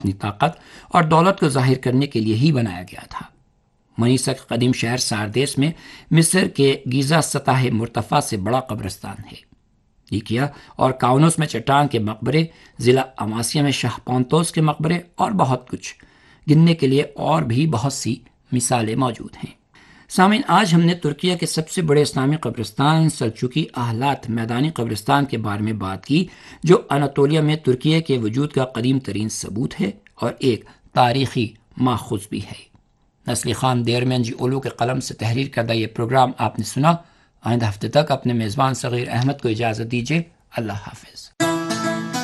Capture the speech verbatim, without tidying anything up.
अपनी ताकत और दौलत को जाहिर करने के लिए ही बनाया गया था। मनीसा के कदीम शहर सारदेस में मिस्र के गीजा सतह मुर्तफा से बड़ा कब्रिस्तान है। लिकिया और काउनस में चट्टान के मकबरे, जिला अमासिया में शाह पौंतोस के मकबरे और बहुत कुछ, गिनने के लिए और भी बहुत सी मिसालें मौजूद हैं। सामीन, आज हमने तुर्किया के सबसे बड़े इस्लामी कब्रिस्तान सल्जुकी अहलात मैदानी कब्रिस्तान के बारे में बात की, जो अनातोलिया में तुर्किया के वजूद का कदीम तरीन सबूत है और एक तारीखी माखुज भी है। नस्ली खान देरमैन जी ओलू के कलम से तहरीर करदा ये प्रोग्राम आपने सुना। आइंदा हफ्ते तक अपने मेज़बान सगीर अहमद को इजाज़त दीजिए। अल्लाह हाफिज़।